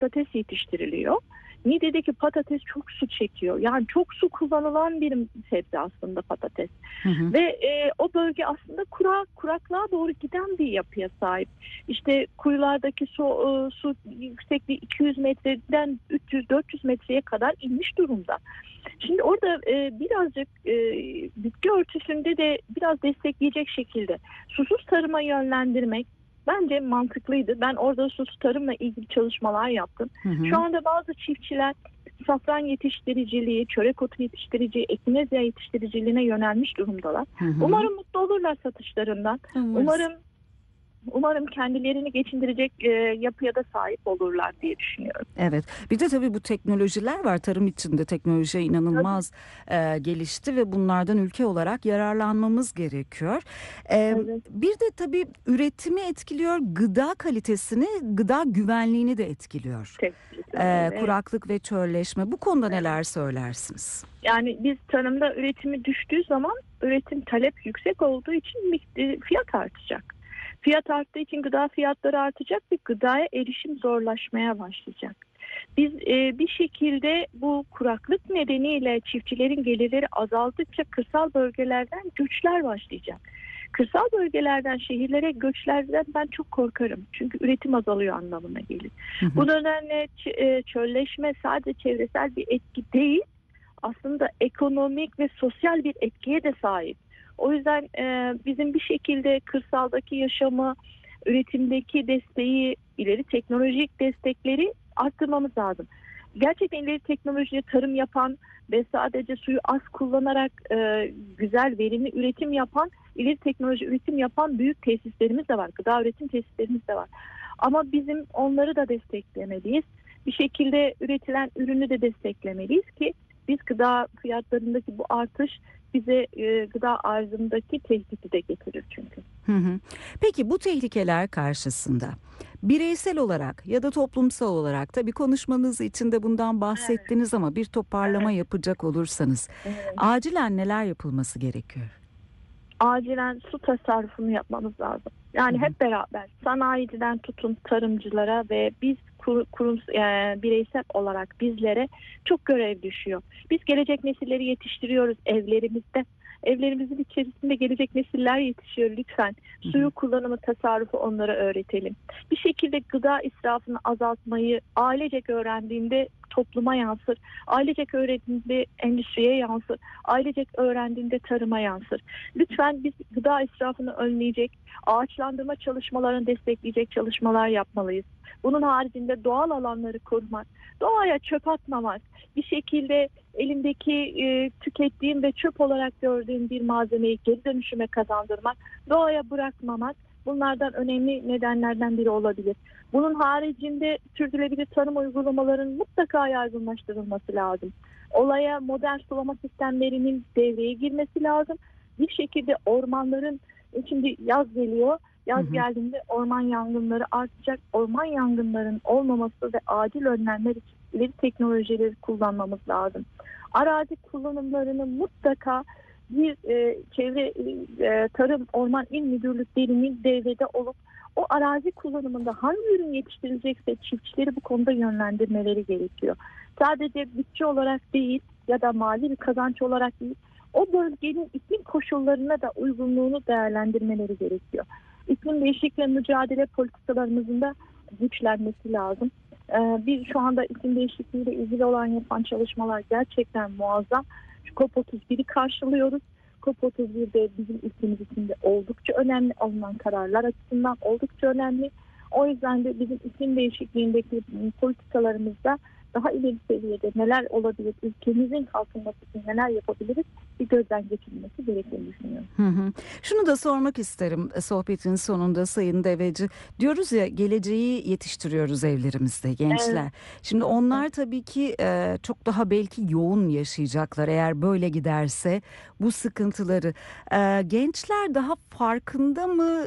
patates yetiştiriliyor. Niğde'deki patates çok su çekiyor. Yani çok su kullanılan bir sebze aslında patates. Hı hı. Ve o bölge aslında kuraklığa doğru giden bir yapıya sahip. İşte kuyulardaki su yüksekliği 200 metreden 300-400 metreye kadar inmiş durumda. Şimdi orada birazcık bitki örtüsünde de biraz destekleyecek şekilde susuz tarıma yönlendirmek bence mantıklıydı. Ben orada susuz tarımla ilgili çalışmalar yaptım. Hı hı. Şu anda bazı çiftçiler safran yetiştiriciliği, çörek otu yetiştiriciliği, ekinezya yetiştiriciliğine yönelmiş durumdalar. Hı hı. Umarım mutlu olurlar satışlarından. Umarım kendilerini geçindirecek yapıya da sahip olurlar diye düşünüyorum. Evet. Bir de tabii bu teknolojiler var. Tarım içinde teknoloji inanılmaz gelişti ve bunlardan ülke olarak yararlanmamız gerekiyor. Evet. Bir de tabii üretimi etkiliyor, gıda kalitesini, gıda güvenliğini de etkiliyor. Kesinlikle. Kuraklık ve çölleşme. Bu konuda neler söylersiniz? Yani biz tarımda üretimi düştüğü zaman üretim talep yüksek olduğu için fiyat artacak. Fiyat arttığı için gıda fiyatları artacak ve gıdaya erişim zorlaşmaya başlayacak. Biz bir şekilde bu kuraklık nedeniyle çiftçilerin gelirleri azaldıkça kırsal bölgelerden göçler başlayacak. Kırsal bölgelerden şehirlere göçlerden ben çok korkarım. Çünkü üretim azalıyor anlamına gelir. Hı hı. Bu nedenle çölleşme sadece çevresel bir etki değil, aslında ekonomik ve sosyal bir etkiye de sahip. O yüzden bizim bir şekilde kırsaldaki yaşamı, üretimdeki desteği, ileri teknolojik destekleri arttırmamız lazım. Gerçekten ileri teknolojiyle tarım yapan ve sadece suyu az kullanarak güzel, verimli üretim yapan, ileri teknoloji üretim yapan büyük tesislerimiz de var. Gıda üretim tesislerimiz de var. Ama bizim onları da desteklemeliyiz. Bir şekilde üretilen ürünü de desteklemeliyiz ki biz gıda fiyatlarındaki bu artış bize gıda arzındaki tehdidi de getirir çünkü. Hı hı. Peki bu tehlikeler karşısında bireysel olarak ya da toplumsal olarak tabii konuşmanız içinde bundan bahsettiniz ama bir toparlama yapacak olursanız Evet. acilen neler yapılması gerekiyor? Acilen su tasarrufunu yapmamız lazım. Yani Hı hı. hep beraber sanayiciden tutun tarımcılara ve biz bireysel olarak bizlere çok görev düşüyor. Biz gelecek nesilleri yetiştiriyoruz evlerimizde. Evlerimizin içerisinde gelecek nesiller yetişiyor lütfen. Suyu kullanımı, tasarrufu onlara öğretelim. Bir şekilde gıda israfını azaltmayı ailecek öğrendiğinde topluma yansır. Ailecek öğrendiğinde endüstriye yansır. Ailecek öğrendiğinde tarıma yansır. Lütfen biz gıda israfını önleyecek, ağaçlandırma çalışmalarını destekleyecek çalışmalar yapmalıyız. Bunun haricinde doğal alanları korumak, doğaya çöp atmamak, bir şekilde elindeki tükettiğim ve çöp olarak gördüğüm bir malzemeyi geri dönüşüme kazandırmak, doğaya bırakmamak bunlardan önemli nedenlerden biri olabilir. Bunun haricinde sürdürülebilir tarım uygulamalarının mutlaka yaygınlaştırılması lazım. Olaya modern sulama sistemlerinin devreye girmesi lazım. Bir şekilde ormanların, şimdi yaz geliyor, yaz geldiğinde orman yangınları artacak. Orman yangınlarının olmaması ve acil önlemler için ileri teknolojileri kullanmamız lazım. Arazi kullanımlarını mutlaka bir çevre tarım orman il müdürlüklerinin devrede olup o arazi kullanımında hangi ürün yetiştirilecekse çiftçileri bu konuda yönlendirmeleri gerekiyor. Sadece bütçe olarak değil ya da mali bir kazanç olarak değil, o bölgenin iklim koşullarına da uygunluğunu değerlendirmeleri gerekiyor. İklim değişikliği mücadele politikalarımızın da güçlenmesi lazım. Biz şu anda iklim değişikliğiyle ilgili olan yapan çalışmalar gerçekten muazzam. COP31'i karşılıyoruz. COP31'de bizim ülkemiz için de oldukça önemli, alınan kararlar açısından oldukça önemli. O yüzden de bizim iklim değişikliğindeki politikalarımızda daha ileri seviyede neler olabilir, ülkemizin kalkınması için neler yapabiliriz bir gözden geçirilmesi gerektiğini düşünüyorum. Hı hı. Şunu da sormak isterim sohbetin sonunda Sayın Deveci. Diyoruz ya, geleceği yetiştiriyoruz evlerimizde gençler. Evet. Şimdi onlar tabii ki çok daha belki yoğun yaşayacaklar eğer böyle giderse bu sıkıntıları. Gençler daha farkında mı?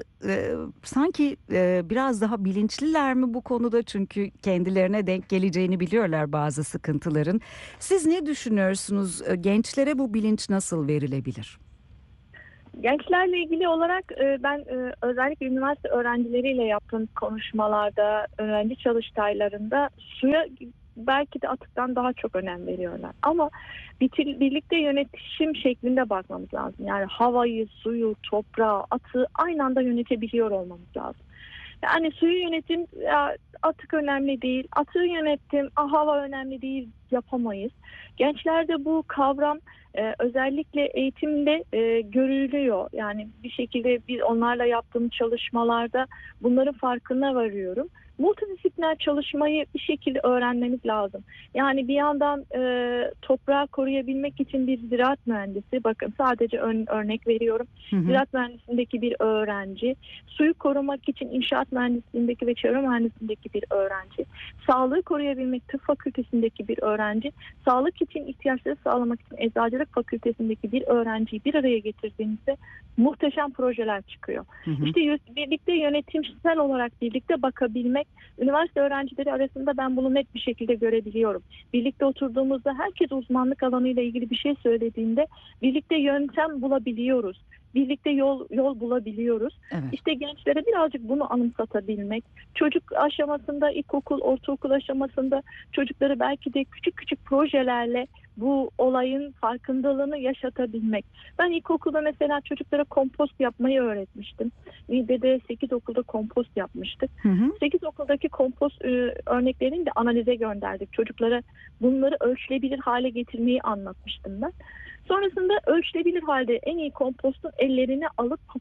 Sanki biraz daha bilinçliler mi bu konuda? Çünkü kendilerine denk geleceğini biliyorlar bazı sıkıntıların. Siz ne düşünüyorsunuz? Gençlere bu bilinç nasıl verilebilir? Gençlerle ilgili olarak ben özellikle üniversite öğrencileriyle yaptığım konuşmalarda, öğrenci çalıştaylarında suya belki de atıktan daha çok önem veriyorlar. Ama birlikte yönetişim şeklinde bakmamız lazım. Yani havayı, suyu, toprağı, atığı aynı anda yönetebiliyor olmamız lazım. Yani suyu yönetim, ya, atık önemli değil, atığı yönetim, hava önemli değil, yapamayız. Gençlerde bu kavram özellikle eğitimde görülüyor. Yani bir şekilde biz onlarla yaptığım çalışmalarda bunların farkına varıyorum. Multidisipliner çalışmayı bir şekilde öğrenmemiz lazım. Yani bir yandan toprağı koruyabilmek için bir ziraat mühendisi, bakın sadece örnek veriyorum. Hı hı. Ziraat mühendisliğindeki bir öğrenci, suyu korumak için inşaat mühendisliğindeki ve çevre mühendisliğindeki bir öğrenci, sağlığı koruyabilmek tıp fakültesindeki bir öğrenci, sağlık için ihtiyaçları sağlamak için eczacılık fakültesindeki bir öğrenciyi bir araya getirdiğinizde muhteşem projeler çıkıyor. Hı hı. İşte birlikte yönetimsel olarak birlikte bakabilmek, üniversite öğrencileri arasında ben bunu net bir şekilde görebiliyorum. Birlikte oturduğumuzda herkes uzmanlık alanıyla ilgili bir şey söylediğinde birlikte yöntem bulabiliyoruz. Birlikte yol bulabiliyoruz. Evet. İşte gençlere birazcık bunu anımsatabilmek, çocuk aşamasında, ilkokul, ortaokul aşamasında çocukları belki de küçük küçük projelerle bu olayın farkındalığını yaşatabilmek. Ben ilkokulda mesela çocuklara kompost yapmayı öğretmiştim. Niğde'de 8 okulda kompost yapmıştık. Hı hı. 8 okuldaki kompost örneklerini de analize gönderdik. Çocuklara bunları ölçülebilir hale getirmeyi anlatmıştım ben. Sonrasında ölçülebilir halde en iyi kompostun ellerine alıp